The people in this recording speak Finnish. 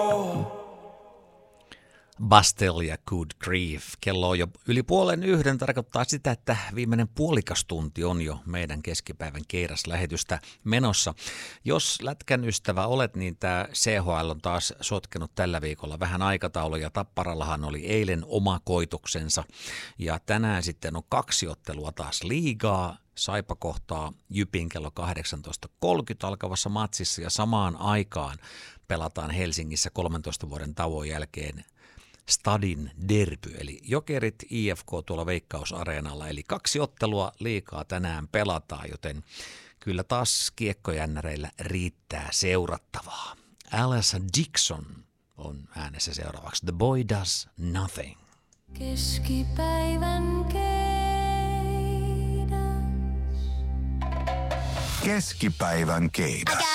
Bastille ja Good Grief. Kello on jo yli 12:30, tarkoittaa sitä, että viimeinen puolikas tunti on jo meidän keskipäivän Keiras-lähetystä menossa. Jos lätkän ystävä olet, niin tämä CHL on taas sotkenut tällä viikolla vähän aikatauluja. Tapparallahan oli eilen oma koituksensa ja tänään sitten on 2 ottelua taas liigaa. Saipa kohtaa Jypin kello 18.30 alkavassa matsissa ja samaan aikaan pelataan Helsingissä 13 vuoden tauon jälkeen Stadin derby, eli Jokerit IFK tuolla Veikkausareenalla, eli 2 ottelua liikaa tänään pelataan, joten kyllä taas kiekkojännäreillä riittää seurattavaa. Alice Dixon on äänessä seuraavaksi. The Boy Does Nothing. Keskipäivän keidas. Keskipäivän keidas.